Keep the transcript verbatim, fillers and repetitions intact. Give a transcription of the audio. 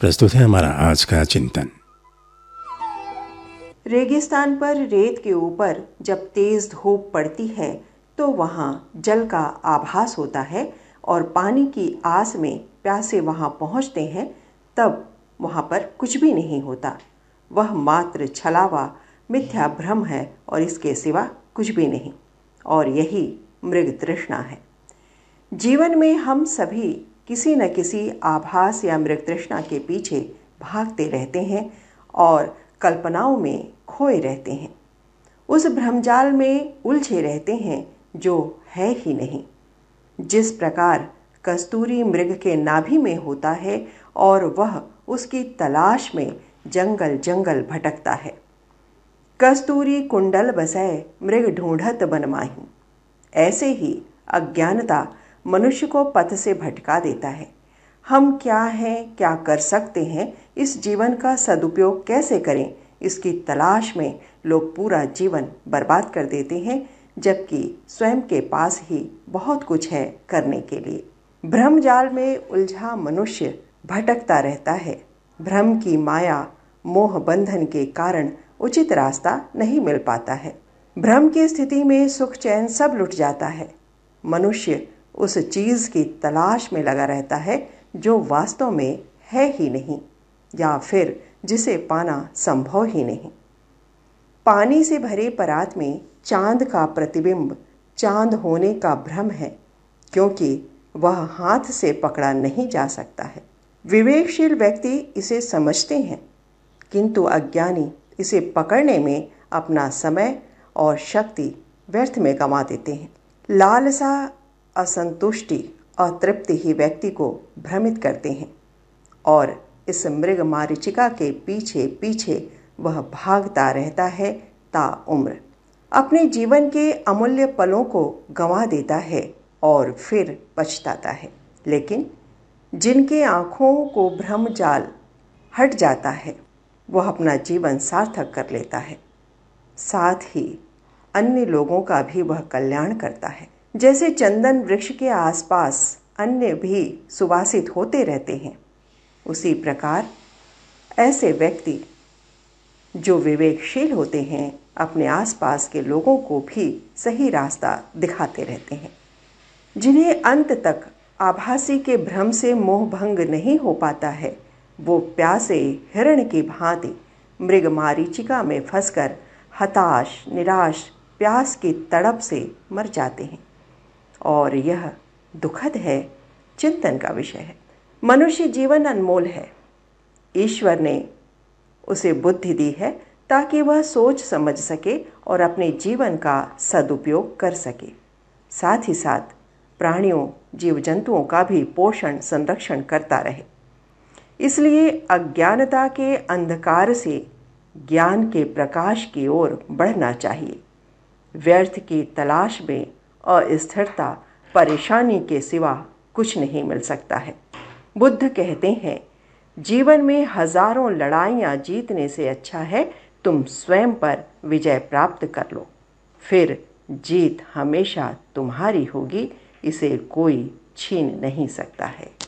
प्रस्तुत है हमारा आज का चिंतन। रेगिस्तान पर रेत के ऊपर जब तेज धूप पड़ती है तो वहाँ जल का आभास होता है और पानी की आस में प्यासे वहाँ पहुँचते हैं, तब वहाँ पर कुछ भी नहीं होता। वह मात्र छलावा मिथ्या भ्रम है और इसके सिवा कुछ भी नहीं। और यही मृग तृष्णा है। जीवन में हम सभी किसी न किसी आभास या मृग तृष्णा के पीछे भागते रहते हैं और कल्पनाओं में खोए रहते हैं। उस भ्रमजाल में उलझे रहते हैं जो है ही नहीं। जिस प्रकार कस्तूरी मृग के नाभि में होता है और वह उसकी तलाश में जंगल जंगल भटकता है। कस्तूरी कुंडल बसै मृग ढूंढत बन माही। ऐसे ही अज्ञानता मनुष्य को पथ से भटका देता है। हम क्या हैं, क्या कर सकते हैं, इस जीवन का सदुपयोग कैसे करें, इसकी तलाश में लोग पूरा जीवन बर्बाद कर देते हैं, जबकि स्वयं के पास ही बहुत कुछ है करने के लिए। भ्रम जाल में उलझा मनुष्य भटकता रहता है। भ्रम की माया मोह बंधन के कारण उचित रास्ता नहीं मिल पाता है। भ्रम की स्थिति में सुख चैन सब लुट जाता है। मनुष्य उस चीज की तलाश में लगा रहता है जो वास्तव में है ही नहीं, या फिर जिसे पाना संभव ही नहीं। पानी से भरे परात में चांद का प्रतिबिंब चांद होने का भ्रम है, क्योंकि वह हाथ से पकड़ा नहीं जा सकता है। विवेकशील व्यक्ति इसे समझते हैं, किंतु अज्ञानी इसे पकड़ने में अपना समय और शक्ति व्यर्थ में गंवा देते हैं। लालसा, असंतुष्टि और तृप्ति ही व्यक्ति को भ्रमित करते हैं और इस मृग मारीचिका के पीछे पीछे वह भागता रहता है ता उम्र। अपने जीवन के अमूल्य पलों को गंवा देता है और फिर पछताता है। लेकिन जिनके आँखों को भ्रम जाल हट जाता है वह अपना जीवन सार्थक कर लेता है, साथ ही अन्य लोगों का भी वह कल्याण करता है। जैसे चंदन वृक्ष के आसपास अन्य भी सुवासित होते रहते हैं, उसी प्रकार ऐसे व्यक्ति जो विवेकशील होते हैं अपने आसपास के लोगों को भी सही रास्ता दिखाते रहते हैं। जिन्हें अंत तक आभासी के भ्रम से मोह भंग नहीं हो पाता है, वो प्यासे हिरण की भांति मृग मारीचिका में फंसकर हताश, निराश, प्यास की तड़प से मर जाते हैं। और यह दुखद है, चिंतन का विषय है। मनुष्य जीवन अनमोल है। ईश्वर ने उसे बुद्धि दी है ताकि वह सोच समझ सके और अपने जीवन का सदुपयोग कर सके। साथ ही साथ प्राणियों, जीव जंतुओं का भी पोषण संरक्षण करता रहे। इसलिए अज्ञानता के अंधकार से ज्ञान के प्रकाश की ओर बढ़ना चाहिए। व्यर्थ की तलाश में अस्थिरता, परेशानी के सिवा कुछ नहीं मिल सकता है। बुद्ध कहते हैं, जीवन में हजारों लड़ाइयाँ जीतने से अच्छा है तुम स्वयं पर विजय प्राप्त कर लो, फिर जीत हमेशा तुम्हारी होगी, इसे कोई छीन नहीं सकता है।